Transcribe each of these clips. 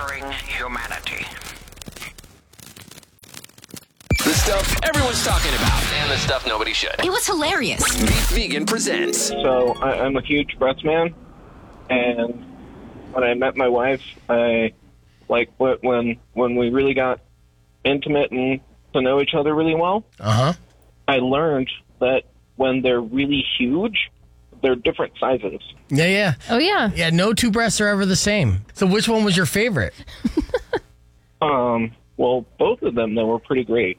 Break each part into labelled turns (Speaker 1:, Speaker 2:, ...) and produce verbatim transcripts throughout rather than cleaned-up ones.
Speaker 1: Featuring humanity.
Speaker 2: The stuff everyone's talking about, and the stuff nobody should.
Speaker 3: It was hilarious.
Speaker 2: Beef Vegan presents.
Speaker 4: So I, I'm a huge breast man, and when I met my wife, I like when when we really got intimate and to know each other really well.
Speaker 5: Uh huh.
Speaker 4: I learned that when they're really huge, they're different sizes.
Speaker 5: Yeah, yeah.
Speaker 6: Oh, yeah.
Speaker 5: Yeah, no two breasts are ever the same. So which one was your favorite?
Speaker 4: Um. Well, both of them, though, were pretty great.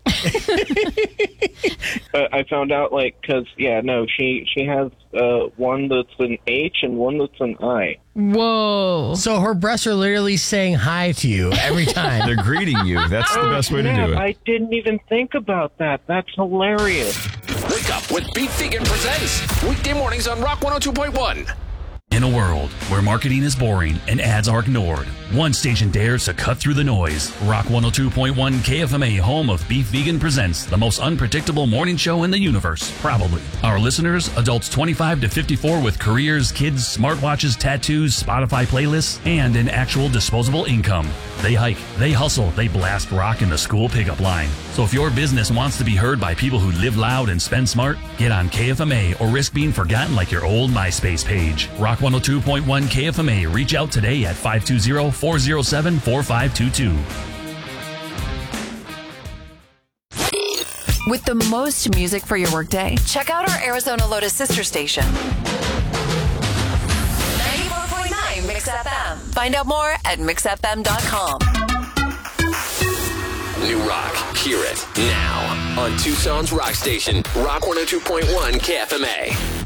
Speaker 4: But I found out, like, because, yeah, no, she, she has uh, one that's an H and one that's an I.
Speaker 6: Whoa.
Speaker 5: So her breasts are literally saying hi to you every time.
Speaker 7: They're greeting you. That's the best way to
Speaker 4: Yeah,
Speaker 7: do it.
Speaker 4: I didn't even think about that. That's hilarious.
Speaker 2: Wake up with Beef Vegan presents. Weekday mornings on Rock one oh two point one.
Speaker 8: In a world where marketing is boring and ads are ignored, one station dares to cut through the noise. Rock one oh two point one K F M A, home of Beef Vegan, presents the most unpredictable morning show in the universe, probably. Our listeners, adults twenty-five to fifty-four with careers, kids, smartwatches, tattoos, Spotify playlists, and an actual disposable income. They hike, they hustle, they blast rock in the school pickup line. So if your business wants to be heard by people who live loud and spend smart, get on K F M A or risk being forgotten like your old MySpace page. Rock one oh two point one K F M A. Reach out today at five two zero, four zero seven, four five two two.
Speaker 9: With the most music for your workday, check out our Arizona Lotus sister station. ninety-four point nine Mix F M. Find out more at mix f m dot com.
Speaker 2: New rock. Hear it now on Tucson's rock station, Rock one oh two point one K F M A.